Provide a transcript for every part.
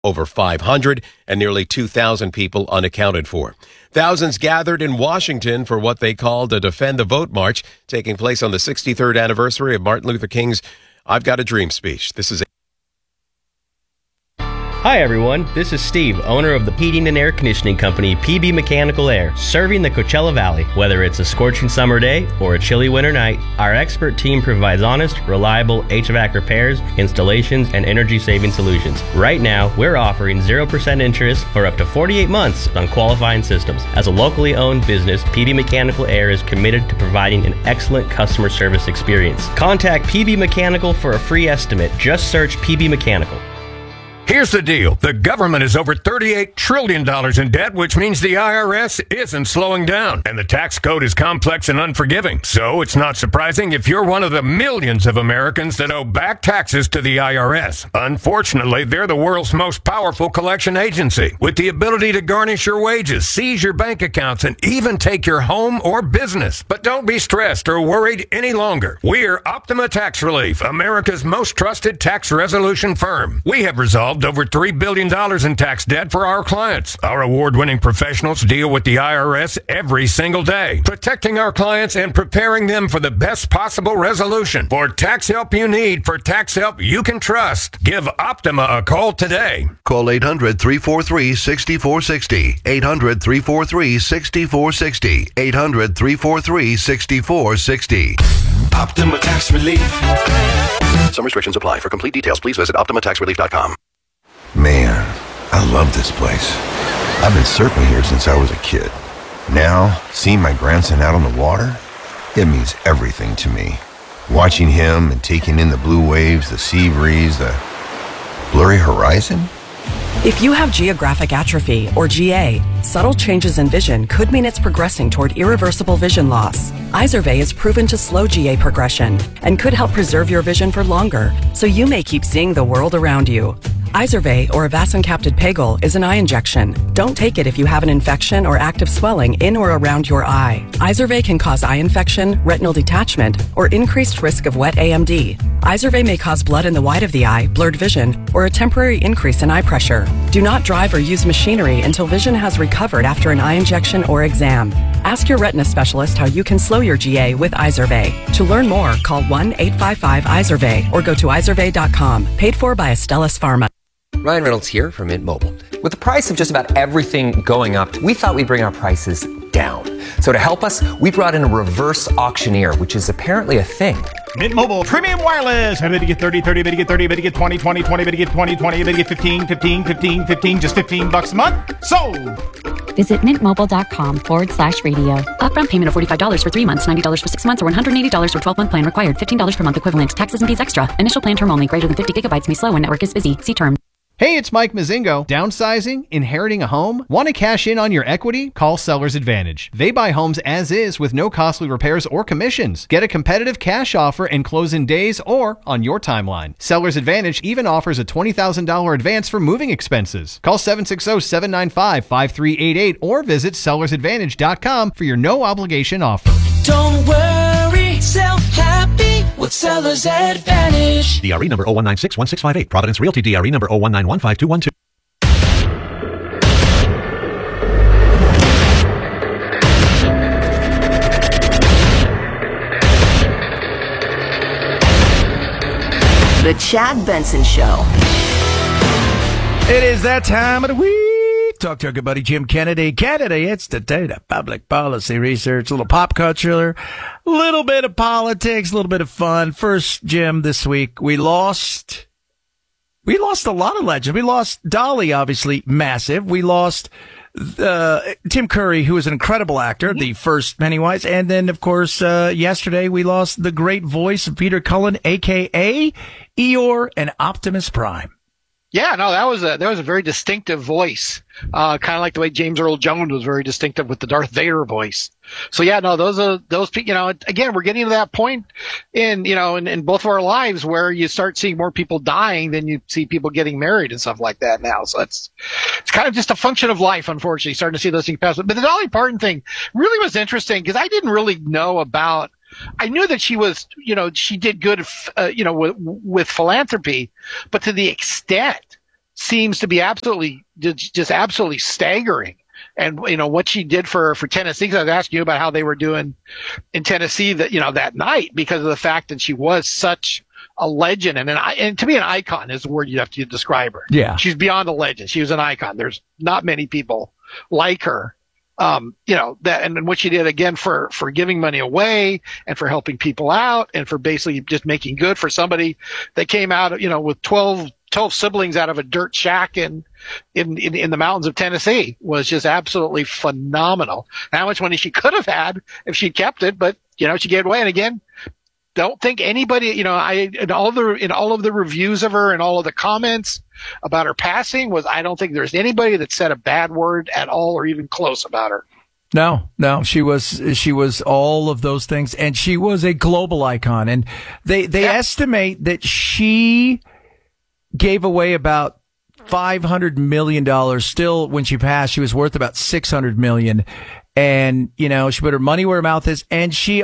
over 500, and nearly 2,000 people unaccounted for. Thousands gathered in Washington for what they called a Defend the Vote March, taking place on the 63rd anniversary of Martin Luther King's I've Got a Dream speech. This is Hi everyone, this is Steve, owner of the heating and air conditioning company PB Mechanical Air, serving the Coachella Valley. Whether it's a scorching summer day or a chilly winter night, our expert team provides honest, reliable HVAC repairs, installations, and energy-saving solutions. Right now, we're offering 0% interest for up to 48 months on qualifying systems. As a locally owned business, PB Mechanical Air is committed to providing an excellent customer service experience. Contact PB Mechanical for a free estimate. Just search PB Mechanical. Here's the deal. The government is over $38 trillion in debt, which means the IRS isn't slowing down. And the tax code is complex and unforgiving. So it's not surprising if you're one of the millions of Americans that owe back taxes to the IRS. Unfortunately, they're the world's most powerful collection agency, with the ability to garnish your wages, seize your bank accounts, and even take your home or business. But don't be stressed or worried any longer. We're Optima Tax Relief, America's most trusted tax resolution firm. We have resolved over $3 billion in tax debt for our clients. Our award-winning professionals deal with the IRS every single day, protecting our clients and preparing them for the best possible resolution. For tax help you need, for tax help you can trust, give Optima a call today. Call 800-343-6460. 800-343-6460. 800-343-6460. Optima Tax Relief. Some restrictions apply. For complete details, please visit OptimaTaxRelief.com. Man, I love this place. I've been surfing here since I was a kid. Now, seeing my grandson out on the water, it means everything to me. Watching him and taking in the blue waves, the sea breeze, the blurry horizon. If you have geographic atrophy, or GA, subtle changes in vision could mean it's progressing toward irreversible vision loss. Izervay is proven to slow GA progression and could help preserve your vision for longer, so you may keep seeing the world around you. Izervay, or avacincaptad pegol, is an eye injection. Don't take it if you have an infection or active swelling in or around your eye. Izervay can cause eye infection, retinal detachment, or increased risk of wet AMD. Izervay may cause blood in the white of the eye, blurred vision, or a temporary increase in eye pressure. Do not drive or use machinery until vision has recovered after an eye injection or exam. Ask your retina specialist how you can slow your GA with Izervay. To learn more, call 1-855-IZERVAY or go to izervay.com. Paid for by Astellas Pharma. Ryan Reynolds here from Mint Mobile. With the price of just about everything going up, we thought we'd bring our prices down. So to help us, we brought in a reverse auctioneer, which is apparently a thing. Mint Mobile Premium Wireless. How to get 30, 30, to get 30, to get 20, 20, 20, to get 20, 20, to get 15, 15, 15, 15, just $15 a month. Sold! Visit mintmobile.com/radio. Upfront payment of $45 for 3 months, $90 for 6 months, or $180 for 12-month plan required. $15 per month equivalent. Taxes and fees extra. Initial plan term only. Greater than 50 gigabytes may slow when network is busy. See terms. Hey, it's Mike Mazingo. Downsizing? Inheriting a home? Want to cash in on your equity? Call Seller's Advantage. They buy homes as is with no costly repairs or commissions. Get a competitive cash offer and close in days or on your timeline. Seller's Advantage even offers a $20,000 advance for moving expenses. Call 760-795-5388 or visit sellersadvantage.com for your no-obligation offer. Don't worry, sell happy with Seller's Advantage. DRE number 01961658. Providence Realty DRE number 01915212. The Chad Benson Show. It is that time of the week. Talk to our good buddy Jim Kennedy. Kennedy Institute of Public Policy Research. A little pop culture, a little bit of politics, a little bit of fun. First, Jim, this week we lost a lot of legends. We lost Dolly, obviously massive. We lost Tim Curry, who is an incredible actor, the first Pennywise. And then, of course, yesterday we lost the great voice of Peter Cullen, a.k.a. Eeyore and Optimus Prime. Yeah, no, that was a very distinctive voice. Kind of like the way James Earl Jones was very distinctive with the Darth Vader voice. So yeah, no, those, again, we're getting to that point in both of our lives where you start seeing more people dying than you see people getting married and stuff like that now. So it's kind of just a function of life, unfortunately, starting to see those things pass. But the Dolly Parton thing really was interesting because I didn't really know about. I knew that she was, she did good, with philanthropy, but to the extent seems to be just absolutely staggering. And, what she did for Tennessee, 'cause I was asking you about how they were doing in Tennessee that night, because of the fact that she was such a legend and to be an icon is the word you have to describe her. Yeah. She's beyond a legend. She was an icon. There's not many people like her. That, and what she did again for giving money away and for helping people out and for basically just making good for somebody that came out, with 12 siblings out of a dirt shack in the mountains of Tennessee was just absolutely phenomenal. How much money she could have had if she kept it, but she gave it away. And again, don't think anybody, in all of the reviews of her and all of the comments about her passing I don't think there's anybody that said a bad word at all or even close about her. No, she was all of those things, and she was a global icon. And they estimate that she gave away about $500 million. Still, when she passed, she was worth about $600 million. And, she put her money where her mouth is. And she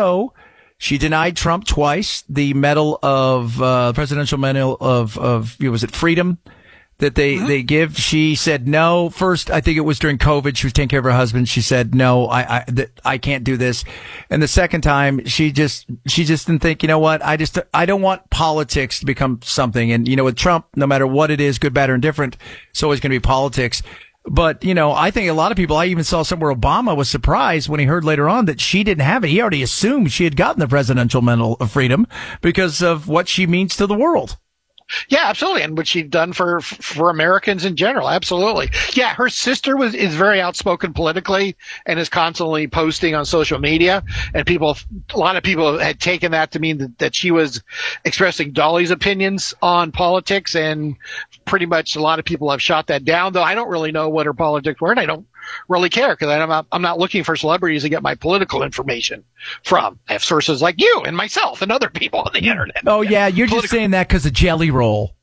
denied Trump twice the presidential medal of was it freedom that they give. She said no. First, I think it was during COVID. She was taking care of her husband. She said, no, I can't do this. And the second time, she just didn't think, I don't want politics to become something. And, with Trump, no matter what it is, good, bad, or indifferent, it's always going to be politics. But, I think a lot of people, I even saw somewhere Obama was surprised when he heard later on that she didn't have it. He already assumed she had gotten the Presidential Medal of Freedom because of what she means to the world. Yeah, absolutely. And what she'd done for Americans in general. Absolutely. Yeah. Her sister is very outspoken politically and is constantly posting on social media. And a lot of people had taken that to mean that she was expressing Dolly's opinions on politics. And pretty much a lot of people have shot that down, though I don't really know what her politics were. And I don't really care because I'm not looking for celebrities to get my political information from. I have sources like you and myself and other people on the internet. Oh yeah, you're just saying that because of Jelly Roll.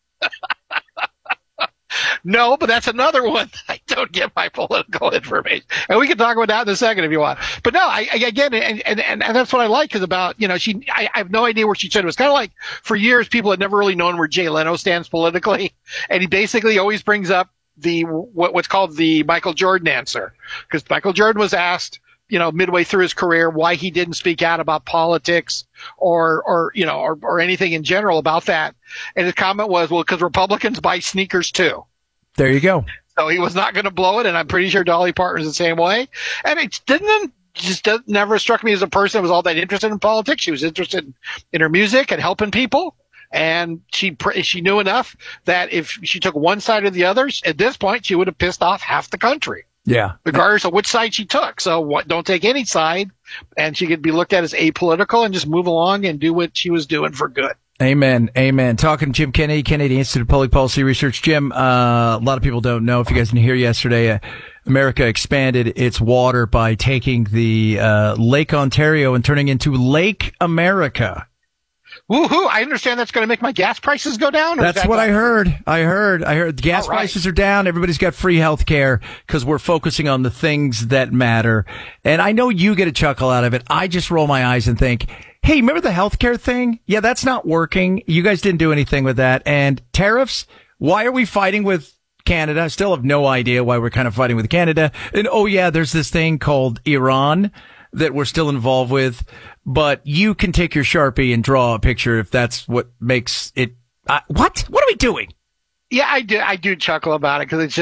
No, but that's another one. I don't get my political information, and we can talk about that in a second if you want. But no, again, and that's what I like is about I have no idea where she said it was kind of like for years people had never really known where Jay Leno stands politically, and he basically always brings up what's called the Michael Jordan answer, because Michael Jordan was asked, midway through his career why he didn't speak out about politics or anything in general about that. And his comment was, well, because Republicans buy sneakers too. There you go. So he was not going to blow it. And I'm pretty sure Dolly Parton's the same way. And it never struck me as a person that was all that interested in politics. She was interested in her music and helping people. And she knew enough that if she took one side or the others, at this point, she would have pissed off half the country. Yeah. Regardless of which side she took. So don't take any side. And she could be looked at as apolitical and just move along and do what she was doing for good. Amen. Amen. Talking to Jim Kennedy, Kennedy Institute of Public Policy Research. Jim, a lot of people don't know, if you guys didn't hear yesterday, America expanded its water by taking the Lake Ontario and turning into Lake America. Woohoo! I understand that's going to make my gas prices go down. That's what I heard. I heard gas prices are down. Everybody's got free health care because we're focusing on the things that matter. And I know you get a chuckle out of it. I just roll my eyes and think, hey, remember the healthcare thing? Yeah, that's not working. You guys didn't do anything with that. And tariffs? Why are we fighting with Canada? I still have no idea why we're kind of fighting with Canada. And oh yeah, there's this thing called Iran that we're still involved with. But you can take your Sharpie and draw a picture if that's what makes it. What are we doing? Yeah, I do chuckle about it because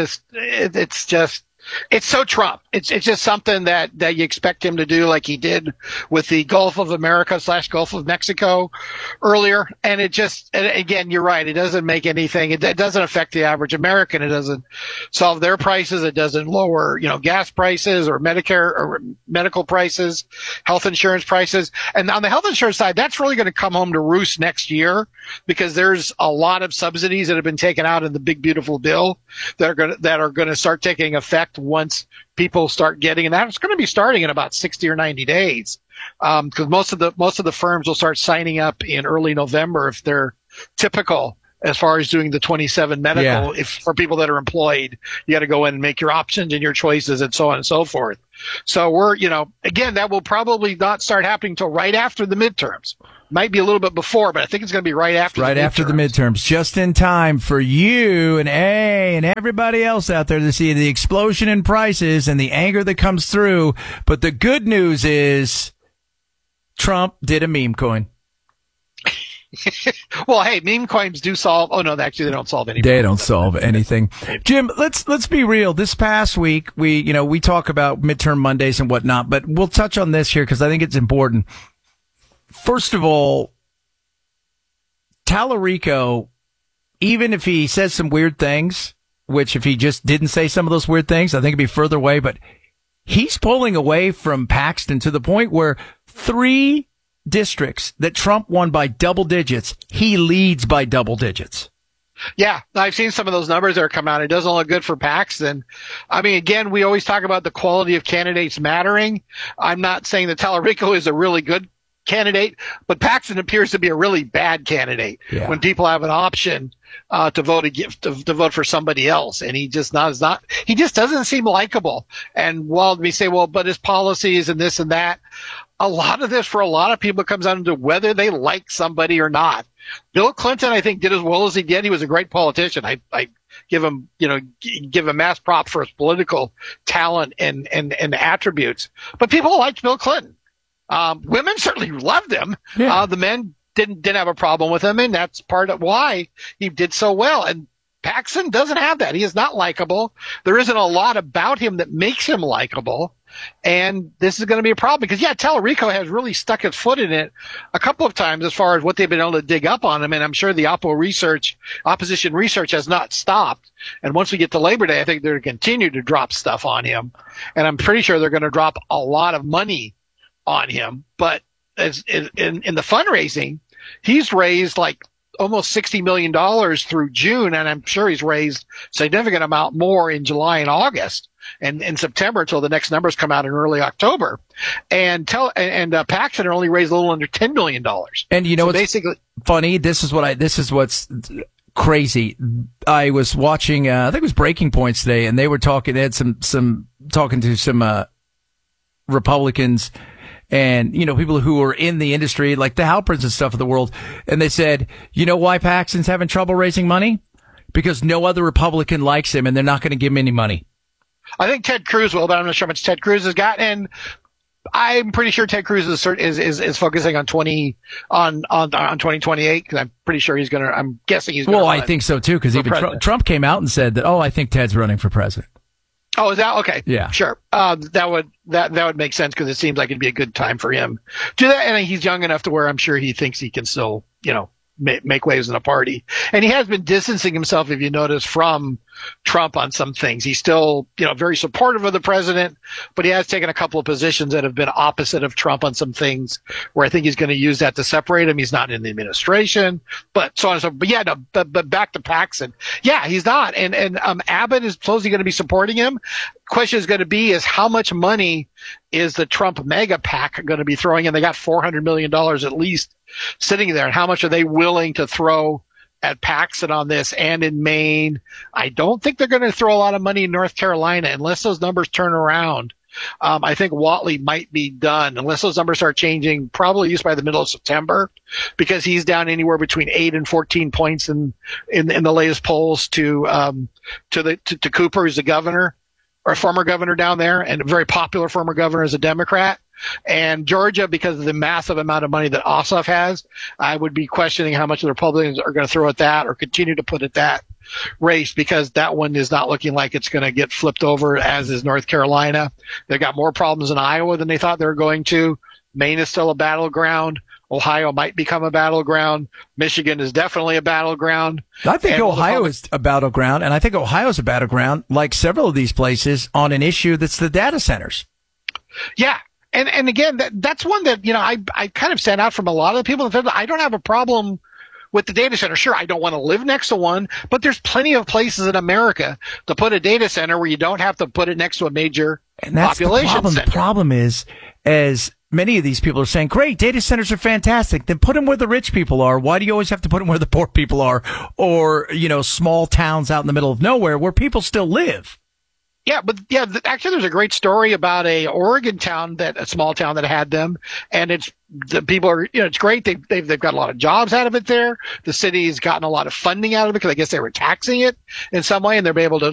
it's so Trump. It's just something that you expect him to do, like he did with the Gulf of America / Gulf of Mexico earlier. And again, you're right. It doesn't make anything. It doesn't affect the average American. It doesn't solve their prices. It doesn't lower, gas prices or Medicare or medical prices, health insurance prices. And on the health insurance side, that's really going to come home to roost next year because there's a lot of subsidies that have been taken out in the big, beautiful bill that are going to start taking effect once people start getting, and that's going to be starting in about 60 or 90 days. Because most of the firms will start signing up in early November if they're typical as far as doing the 27 medical. Yeah. If for people that are employed, you got to go in and make your options and your choices and so on and so forth. So we're, again, that will probably not start happening till right after the midterms. Might be a little bit before, but I think it's going to be right after. Right after the midterms, just in time for you and everybody else out there to see the explosion in prices and the anger that comes through. But the good news is Trump did a meme coin. Well, hey, meme coins do solve. Oh no, actually, they don't solve anything. They don't solve anything. Jim, let's be real. This past week, we talk about midterm Mondays and whatnot, but we'll touch on this here because I think it's important. First of all, Tallarico, even if he says some weird things, which if he just didn't say some of those weird things, I think it'd be further away. But he's pulling away from Paxton to the point where 3 districts that Trump won by double digits, he leads by double digits. Yeah, I've seen some of those numbers that are coming out. It doesn't look good for Paxton. I mean, again, we always talk about the quality of candidates mattering. I'm not saying that Tallarico is a really good candidate, but Paxton appears to be a really bad candidate when people have an option to vote for somebody else, and he just doesn't seem likable. And while we say, well, but his policies and this and that, a lot of this for a lot of people comes down to whether they like somebody or not. Bill Clinton, I think, did as well as he did. He was a great politician. I give him mass props for his political talent and attributes. But people liked Bill Clinton. Women certainly loved him. Yeah. The men didn't have a problem with him, and that's part of why he did so well. And Paxton doesn't have that. He is not likable. There isn't a lot about him that makes him likable. And this is going to be a problem because, Tallarico has really stuck his foot in it a couple of times as far as what they've been able to dig up on him. And I'm sure the opposition research has not stopped. And once we get to Labor Day, I think they're going to continue to drop stuff on him. And I'm pretty sure they're going to drop a lot of money on him. But in the fundraising, he's raised like almost $60 million through June. And I'm sure he's raised a significant amount more in July and August. And in September until the next numbers come out in early October. And Paxton only raised a little under $10 million. And you know, what's basically funny? This is what's crazy. I was watching, I think it was Breaking Points today, and they were talking, they had some talking to some, Republicans and, people who are in the industry, like the Halperns and stuff of the world. And they said, you know why Paxton's having trouble raising money? Because no other Republican likes him and they're not going to give him any money. I think Ted Cruz will, but I'm not sure how much Ted Cruz has got. And I'm pretty sure Ted Cruz is focusing on 2028 because I'm pretty sure I'm guessing he's going to. Well, I think so too, because even Trump came out and said that, I think Ted's running for president. Oh, is that okay? Yeah, sure. That would make sense because it seems like it'd be a good time for him to do that. And he's young enough to where I'm sure he thinks he can still, make waves in a party. And he has been distancing himself, if you notice, from Trump on some things. He's still, very supportive of the president, but he has taken a couple of positions that have been opposite of Trump on some things where I think he's going to use that to separate him. He's not in the administration, but so on and so forth. But back to Paxton. Yeah, he's not. And Abbott is supposedly going to be supporting him. Question is going to be is how much money is the Trump mega PAC going to be throwing in? They got $400 million at least sitting there. And how much are they willing to throw at Paxton on this? And in Maine, I don't think they're going to throw a lot of money in North Carolina unless those numbers turn around. I think Whatley might be done unless those numbers start changing, probably used by the middle of September, because he's down anywhere between 8 and 14 points in the latest polls to Cooper, who's the governor or a former governor down there, and a very popular former governor as a Democrat. And Georgia, because of the massive amount of money that Ossoff has, I would be questioning how much the Republicans are going to throw at that or continue to put at that race, because that one is not looking like it's going to get flipped over, as is North Carolina. They've got more problems in Iowa than they thought they were going to. Maine is still a battleground. Ohio might become a battleground. Michigan is definitely a battleground. I think Ohio is a battleground, and I think Ohio is a battleground, like several of these places, on an issue that's the data centers. Yeah. And again, that's one that, I kind of stand out from a lot of the people. I don't have a problem with the data center. Sure, I don't want to live next to one, but there's plenty of places in America to put a data center where you don't have to put it next to a major population center. The problem is, as many of these people are saying, great, data centers are fantastic, then put them where the rich people are. Why do you always have to put them where the poor people are? Or, small towns out in the middle of nowhere where people still live. Yeah, but yeah, actually, there's a great story about a Oregon town a small town that had them, and the people are, it's great. They've got a lot of jobs out of it there. The city's gotten a lot of funding out of it because I guess they were taxing it in some way, and they're able to